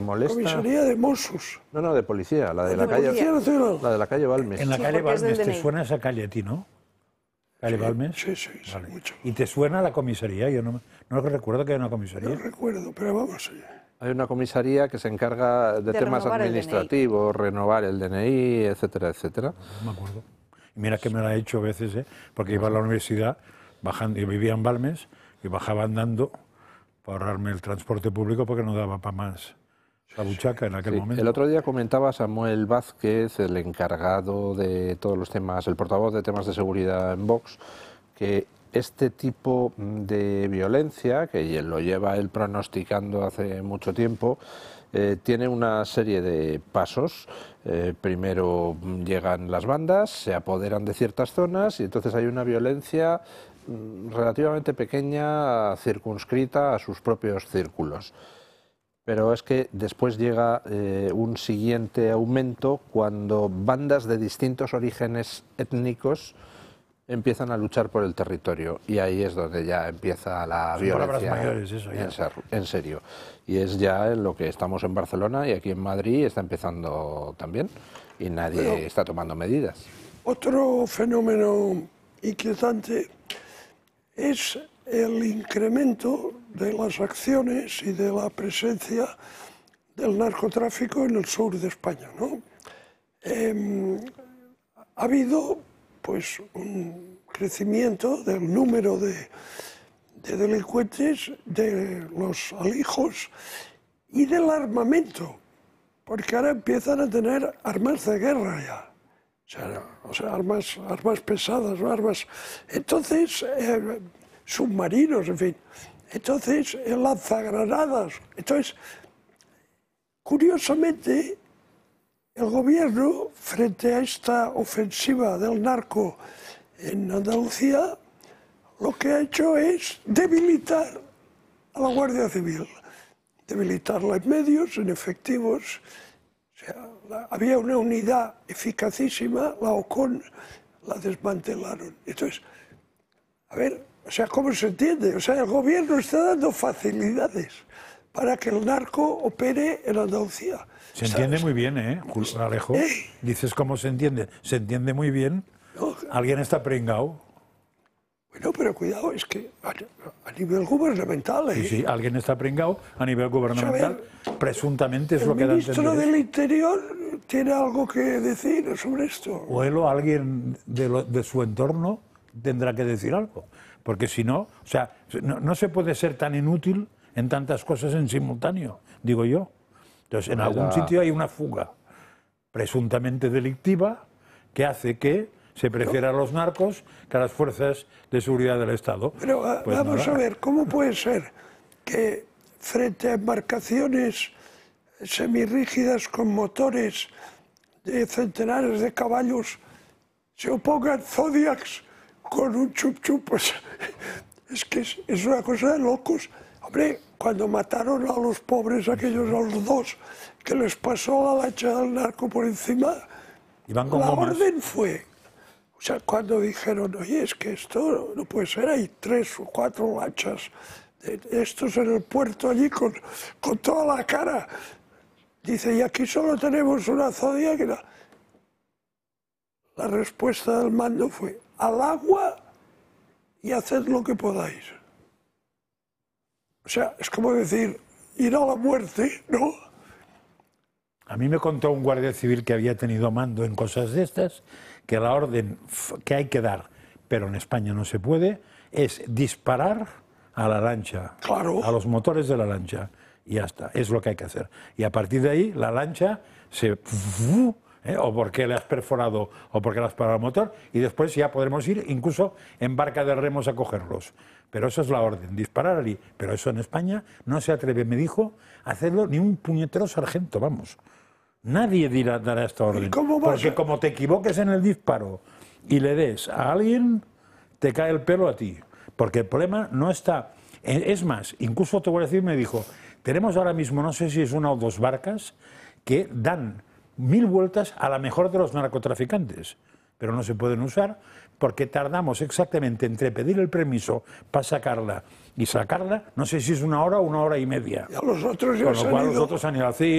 molesta... Comisaría de Mossos. No, de policía, la de la Policía Nacional. La de la calle Balmes. En la Sí, calle porque es del Balmes, ¿te DNI. suena esa calle a ti, no? ¿Calle Balmes? Sí, Vale. mucho. ¿Y te suena la comisaría? Yo no recuerdo que haya una comisaría. No recuerdo, pero vamos. Hay una comisaría que se encarga de temas renovar el administrativos, renovar el DNI, etcétera, etcétera. No me acuerdo. Y mira que me la he hecho a veces, porque iba a la universidad, bajando, yo vivía en Balmes, y bajaba andando para ahorrarme el transporte público porque no daba para más la buchaca en aquel momento. El otro día comentaba Samuel Vázquez, el encargado de todos los temas, el portavoz de temas de seguridad en Vox, que este tipo de violencia, que lo lleva él pronosticando hace mucho tiempo, tiene una serie de pasos. Primero llegan las bandas, se apoderan de ciertas zonas y entonces hay una violencia relativamente pequeña, circunscrita a sus propios círculos. Pero es que después llega un siguiente aumento cuando bandas de distintos orígenes étnicos empiezan a luchar por el territorio y ahí es donde ya empieza la violencia mayores, eso ya. en serio. Y es ya en lo que estamos en Barcelona y aquí en Madrid está empezando también y nadie está tomando medidas. Otro fenómeno inquietante es el incremento de las acciones y de la presencia del narcotráfico en el sur de España, ¿no? Ha habido pues un crecimiento del número de delincuentes, de los alijos y del armamento, porque ahora empiezan a tener armas de guerra ya. O sea, armas pesadas, ¿no? Entonces, submarinos, en fin. Entonces, lanzagranadas. Entonces, curiosamente, el gobierno, frente a esta ofensiva del narco en Andalucía, lo que ha hecho es debilitar a la Guardia Civil, debilitarla en medios, en efectivos. O sea, había una unidad eficacísima, la OCON, la desmantelaron. Entonces, a ver, o sea, ¿cómo se entiende? O sea, el gobierno está dando facilidades para que el narco opere en Andalucía. Se entiende muy bien, Alejo? Dices cómo se entiende. Se entiende muy bien. No, Alguien está pringao. bueno, pero cuidado, es que a nivel gubernamental... Sí, alguien está pringao a nivel gubernamental. Presuntamente es lo que da a ¿El ministro entender. del Interior tiene algo que decir sobre esto? O él o alguien de su entorno tendrá que decir algo. Porque si no, o sea, no se puede ser tan inútil en tantas cosas en simultáneo, digo yo. Entonces, en algún sitio hay una fuga presuntamente delictiva que hace que se prefiera a los narcos que a las fuerzas de seguridad del Estado. Pero Pues vamos nada. a ver, ¿cómo puede ser que frente a embarcaciones semirrígidas con motores de centenares de caballos se opongan Zodiacs con un chup-chup? Pues, es que es una cosa de locos. Hombre, cuando mataron a los pobres, aquellos a los dos, que les pasó la lancha del narco por encima, Iban con la gomas. orden fue... O sea, cuando dijeron, oye, es que esto no puede ser, hay 3 o 4 lanchas de estos en el puerto allí con toda la cara. Dice, y aquí solo tenemos una Zodiac. La respuesta del mando fue, al agua y haced lo que podáis. O sea, es como decir, ir a la muerte, ¿no? A mí me contó un guardia civil que había tenido mando en cosas de estas, que la orden que hay que dar, pero en España no se puede, es disparar a la lancha, Claro. a los motores de la lancha, y ya está, es lo que hay que hacer. Y a partir de ahí, la lancha se... o porque le has perforado o porque le has parado el motor, y después ya podremos ir incluso en barca de remos a cogerlos. Pero eso es la orden, disparar allí. Pero eso en España no se atreve, me dijo, a hacerlo ni un puñetero sargento, vamos. Nadie dará esta orden. Porque como te equivoques en el disparo y le des a alguien, te cae el pelo a ti. Porque el problema no está... Es más, incluso te voy a decir, me dijo, tenemos ahora mismo, no sé si es 1 o 2 barcas, que dan 1000 vueltas a la mejor de los narcotraficantes, pero no se pueden usar porque tardamos exactamente entre pedir el permiso para sacarla y sacarla, no sé si es 1 hora o 1 hora y media. Y a los otros ya Con lo se han cual ido. los otros han ido al cine,